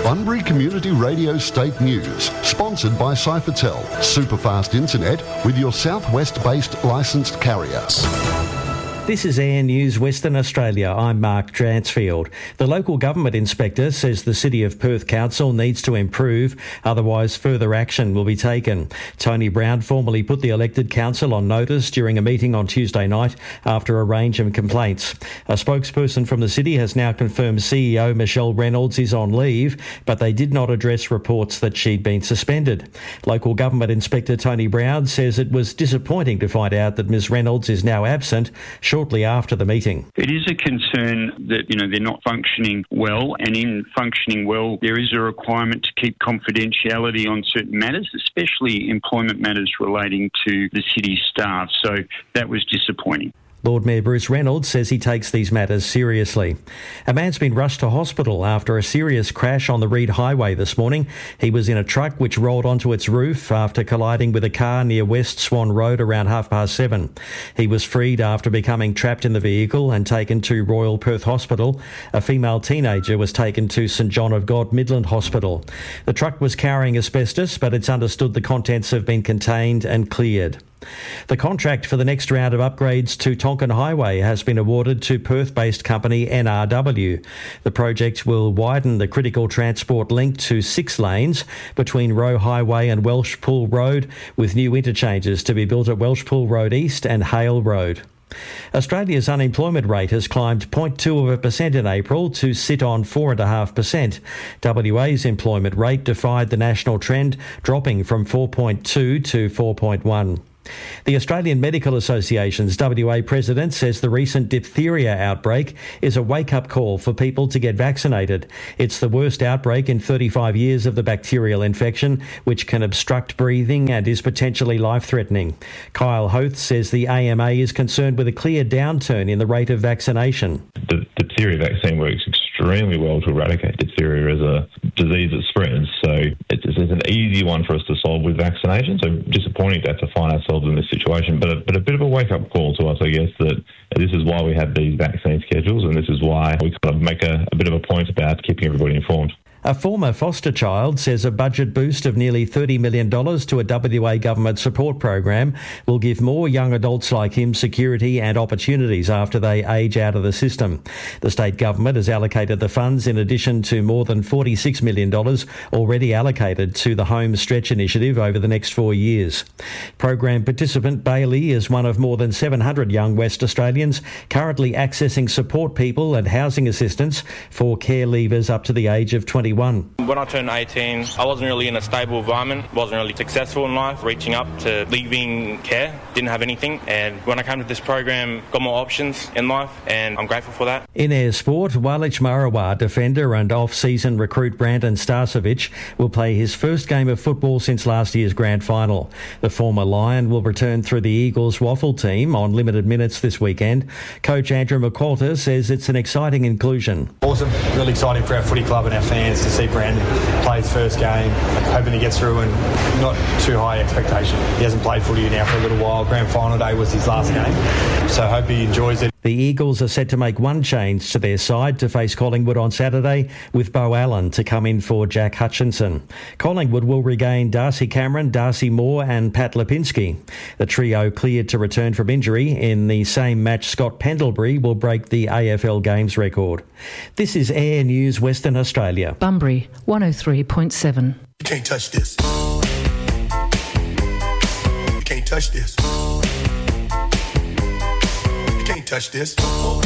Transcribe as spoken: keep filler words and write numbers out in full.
Bunbury Community Radio State News, sponsored by Cyphertel, superfast internet with your southwest-based licensed carrier. This is Air News Western Australia. I'm Mark Dransfield. The local government inspector says the City of Perth Council needs to improve, otherwise further action will be taken. Tony Brown formally put the elected council on notice during a meeting on Tuesday night after a range of complaints. A spokesperson from the city has now confirmed C E O Michelle Reynolds is on leave, but they did not address reports that she'd been suspended. Local government inspector Tony Brown says it was disappointing to find out that Miz Reynolds is now absent shortly after the meeting. It is a concern that, you know, they're not functioning well, and in functioning well, there is a requirement to keep confidentiality on certain matters, especially employment matters relating to the city staff. So that was disappointing. Lord Mayor Bruce Reynolds says he takes these matters seriously. A man's been rushed to hospital after a serious crash on the Reid Highway this morning. He was in a truck which rolled onto its roof after colliding with a car near West Swan Road around half past seven. He was freed after becoming trapped in the vehicle and taken to Royal Perth Hospital. A female teenager was taken to St John of God Midland Hospital. The truck was carrying asbestos, but it's understood the contents have been contained and cleared. The contract for the next round of upgrades to Tonkin Highway has been awarded to Perth-based company N R W. The project will widen the critical transport link to six lanes between Roe Highway and Welshpool Road, with new interchanges to be built at Welshpool Road East and Hale Road. Australia's unemployment rate has climbed zero point two of a percent in April to sit on four point five percent. W A's employment rate defied the national trend, dropping from four point two to four point one. The Australian Medical Association's W A president says the recent diphtheria outbreak is a wake-up call for people to get vaccinated. It's the worst outbreak in thirty-five years of the bacterial infection, which can obstruct breathing and is potentially life-threatening. Kyle Hoth says the A M A is concerned with a clear downturn in the rate of vaccination. The diphtheria vaccine works extremely well to eradicate diphtheria as a disease that spreads, so it's, it's an easy one for us to solve with vaccination. So disappointing to have to find ourselves in this situation, but a, but a bit of a wake-up call to us, I guess, that this is why we have these vaccine schedules, and this is why we kind of make a, a bit of a point about keeping everybody informed. A former foster child says a budget boost of nearly thirty million dollars to a W A government support program will give more young adults like him security and opportunities after they age out of the system. The state government has allocated the funds in addition to more than forty-six million dollars already allocated to the Home Stretch initiative over the next four years. Program participant Bailey is one of more than seven hundred young West Australians currently accessing support people and housing assistance for care leavers up to the age of twenty-one. When I turned eighteen, I wasn't really in a stable environment, wasn't really successful in life, reaching up to leaving care, didn't have anything, and when I came to this program, got more options in life, and I'm grateful for that. In air sport, Walich Marawa defender and off-season recruit Brandon Starcevic will play his first game of football since last year's grand final. The former Lion will return through the Eagles waffle team on limited minutes this weekend. Coach Andrew McQualter says it's an exciting inclusion. Awesome, really exciting for our footy club and our fans to see Brandon play his first game, hoping he gets through and not too high expectation. He hasn't played footy now for a little while. Grand final day was his last game, so I hope he enjoys it. The Eagles are set to make one change to their side to face Collingwood on Saturday, with Bo Allen to come in for Jack Hutchinson. Collingwood will regain Darcy Cameron, Darcy Moore and Pat Lipinski. The trio cleared to return from injury. In the same match, Scott Pendlebury will break the A F L Games record. This is Air News Western Australia. Bunbury, one oh three point seven. You can't touch this. You can't touch this. You can't touch this.